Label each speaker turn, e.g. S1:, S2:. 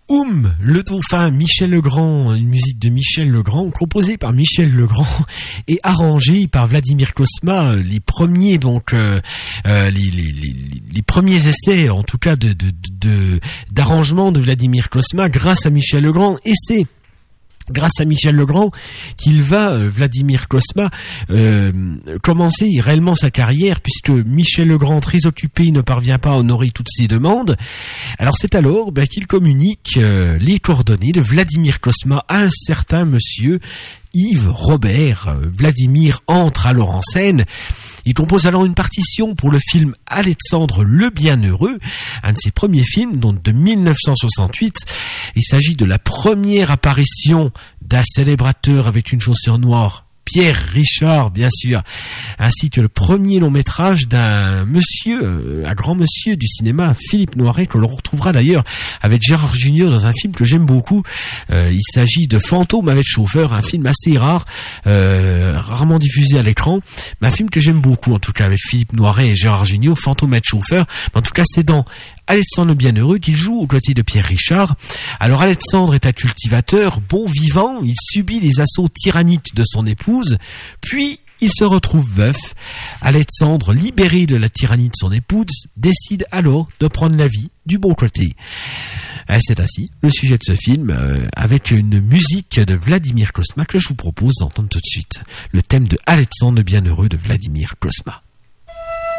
S1: Le dauphin, Michel Legrand, une musique de Michel Legrand, composée par Michel Legrand et arrangée par Vladimir Cosma. Les premiers les premiers essais, en tout cas d'arrangement de Vladimir Cosma, grâce à Michel Legrand, et c'est grâce à Michel Legrand qu'il va, Vladimir Cosma, commencer réellement sa carrière, puisque Michel Legrand, très occupé, ne parvient pas à honorer toutes ses demandes. Alors c'est alors qu'il communique les coordonnées de Vladimir Cosma à un certain monsieur Yves Robert. Vladimir entre alors en scène. Il compose alors une partition pour le film Alexandre le Bienheureux, un de ses premiers films, donc de 1968. Il s'agit de la première apparition d'un célébrateur avec une chaussure noire, Pierre Richard, bien sûr, ainsi que le premier long métrage d'un monsieur, un grand monsieur du cinéma, Philippe Noiret, que l'on retrouvera d'ailleurs avec Gérard Jugnot dans un film que j'aime beaucoup. Il s'agit de Fantôme avec chauffeur, un film assez rare, rarement diffusé à l'écran, mais un film que j'aime beaucoup, en tout cas avec Philippe Noiret et Gérard Jugnot, Fantôme avec chauffeur. En tout cas, c'est dans Alexandre le Bienheureux qu'il joue aux côtés de Pierre Richard. Alors Alexandre est un cultivateur, bon vivant, il subit les assauts tyranniques de son épouse, puis il se retrouve veuf. Alexandre, libéré de la tyrannie de son épouse, décide alors de prendre la vie du bon côté. C'est ainsi le sujet de ce film, avec une musique de Vladimir Cosma que je vous propose d'entendre tout de suite. Le thème de Alexandre le Bienheureux de Vladimir Cosma.